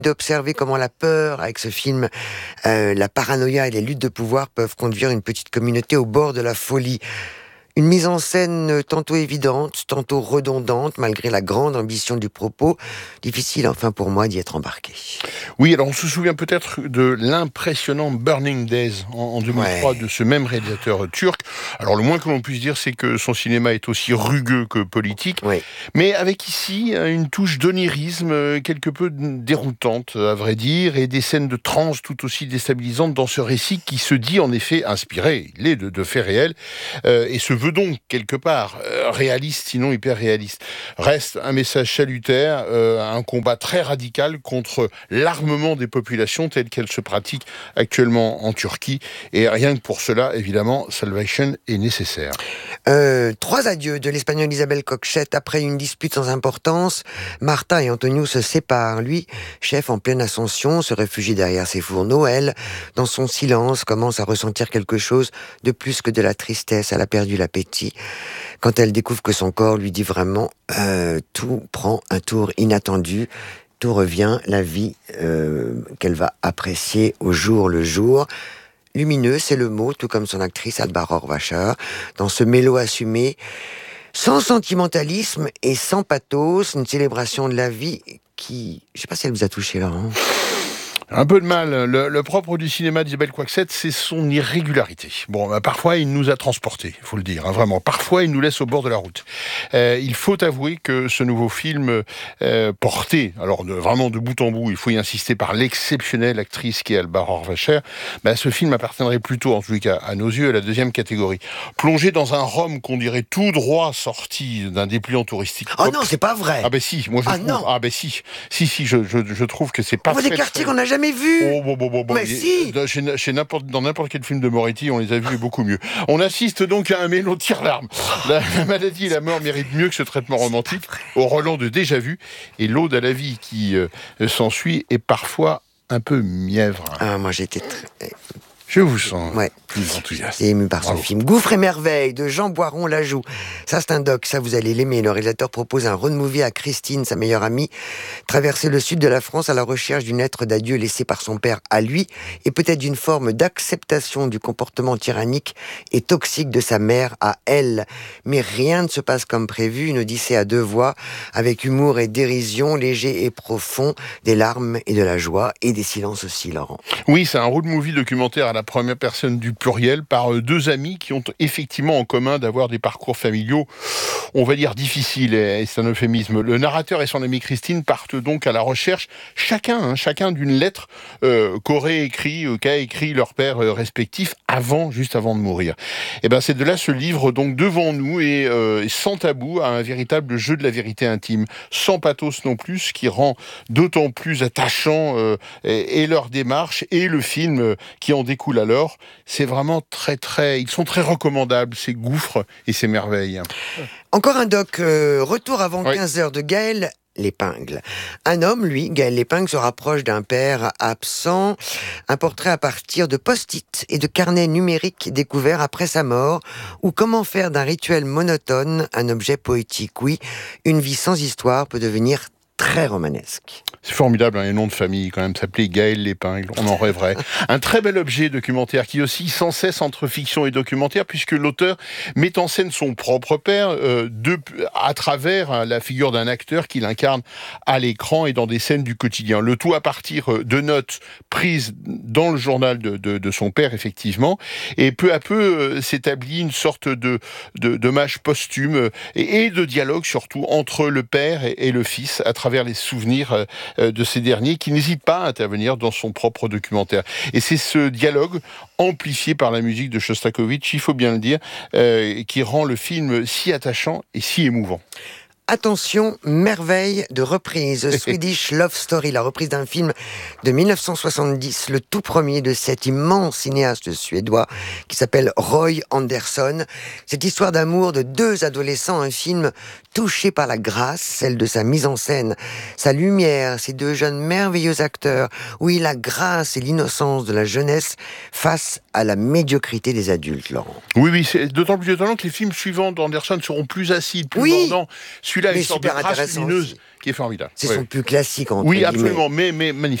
d'observer comment la peur, avec ce film, la paranoïa et les luttes de pouvoir peuvent conduire une petite communauté au bord de la folie. Une mise en scène tantôt évidente, tantôt redondante, malgré la grande ambition du propos. Difficile enfin pour moi d'y être embarqué. Oui, alors on se souvient peut-être de l'impressionnant Burning Days en 2003 de ce même réalisateur turc. Alors le moins que l'on puisse dire, c'est que son cinéma est aussi rugueux que politique, mais avec ici une touche d'onirisme quelque peu déroutante, à vrai dire, et des scènes de transe tout aussi déstabilisantes dans ce récit qui se dit en effet inspiré, il est de faits réels, et se veut donc quelque part réaliste, sinon hyper réaliste. Reste un message salutaire, un combat très radical contre l'armement des populations telle qu'elle se pratique actuellement en Turquie. Et rien que pour cela, évidemment, Salvation est nécessaire. 3 adieux de l'espagnol Isabelle Coixet après une dispute sans importance. Marta et Antonio se séparent. Lui, chef en pleine ascension, se réfugie derrière ses fourneaux. Elle, dans son silence, commence à ressentir quelque chose de plus que de la tristesse. Elle a perdu l'appétit. Quand elle découvre que son corps lui dit vraiment tout prend un tour inattendu. Tout revient, la vie qu'elle va apprécier au jour le jour. Lumineux, c'est le mot, tout comme son actrice Alba Rohrwacher, dans ce mélo assumé, sans sentimentalisme et sans pathos, une célébration de la vie qui... Je ne sais pas si elle vous a touché, Laurent. Un peu de mal. Le propre du cinéma d'Isabelle Coixet, c'est son irrégularité. Bon, parfois, il nous a transportés, il faut le dire, vraiment. Parfois, il nous laisse au bord de la route. Il faut avouer que ce nouveau film porté, alors vraiment de bout en bout, il faut y insister, par l'exceptionnelle actrice qui est Alba Rohrwacher, ce film appartiendrait plutôt, en tout cas à nos yeux, à la deuxième catégorie. Plongé dans un Rome qu'on dirait tout droit sorti d'un dépliant touristique. Oh non, c'est pas vrai. Ah ben si, moi je trouve. Non. Ah ben si, je trouve que c'est pas. Des quartiers qu'on n'a jamais vu. Mais si. Dans n'importe quel film de Moretti, on les a vus beaucoup mieux. On assiste donc à un mélo tire-larme. La maladie et la mort méritent mieux que ce traitement romantique, au relent de déjà vu, et l'ode à la vie qui s'ensuit est parfois un peu mièvre. Ah, moi j'étais très... Je vous sens plus enthousiaste. Ému par son film. Gouffre et merveille de Jean Boiron-Lajoux. Ça, c'est un doc, ça vous allez l'aimer. Le réalisateur propose un road movie à Christine, sa meilleure amie, traverser le sud de la France à la recherche d'une lettre d'adieu laissée par son père à lui, et peut-être d'une forme d'acceptation du comportement tyrannique et toxique de sa mère à elle. Mais rien ne se passe comme prévu. Une odyssée à 2 voix, avec humour et dérision, léger et profond, des larmes et de la joie, et des silences aussi, Laurent. Oui, c'est un road movie documentaire à la première personne du pluriel par 2 amis qui ont effectivement en commun d'avoir des parcours familiaux, on va dire difficiles, et c'est un euphémisme. Le narrateur et son amie Christine partent donc à la recherche, chacun d'une lettre qu'a écrit leur père respectif juste avant de mourir. Et c'est de là ce livre donc devant nous et sans tabou, à un véritable jeu de la vérité intime, sans pathos non plus, ce qui rend d'autant plus attachant et leur démarche et le film qui en découle alors. C'est vraiment ils sont très recommandables, ces gouffres et ces merveilles. Encore un doc, retour avant 15h de Gaël Lépingle. Un homme, lui, Gaël Lépingle, se rapproche d'un père absent. Un portrait à partir de post-it et de carnets numériques découverts après sa mort. Ou comment faire d'un rituel monotone un objet poétique. Oui, une vie sans histoire peut devenir très romanesque. C'est formidable, les noms de famille, quand même, s'appelait Gaël Lépingle, on en rêverait. Un très bel objet documentaire qui oscille sans cesse entre fiction et documentaire, puisque l'auteur met en scène son propre père à travers la figure d'un acteur qu'il incarne à l'écran et dans des scènes du quotidien. Le tout à partir de notes prises dans le journal de son père, effectivement, et peu à peu s'établit une sorte d'hommage posthume et de dialogue, surtout, entre le père et le fils, à travers les souvenirs de ces derniers, qui n'hésitent pas à intervenir dans son propre documentaire. Et c'est ce dialogue, amplifié par la musique de Shostakovich, il faut bien le dire, qui rend le film si attachant et si émouvant. Attention, merveille de reprise. Swedish Love Story, la reprise d'un film de 1970, le tout premier de cet immense cinéaste suédois qui s'appelle Roy Andersson. Cette histoire d'amour de 2 adolescents, un film touché par la grâce, celle de sa mise en scène, sa lumière, ces 2 jeunes merveilleux acteurs, oui, la grâce et l'innocence de la jeunesse face à la médiocrité des adultes, Laurent. Oui, c'est d'autant plus étonnant que les films suivants d'Anderson seront plus acides, plus mordants. Celui-là puis là, Mais une sorte de super trace intéressant lumineuse aussi. qui est formidable. C'est Ouais. son plus classique, entre Oui, guillemets. absolument, mais magnifique.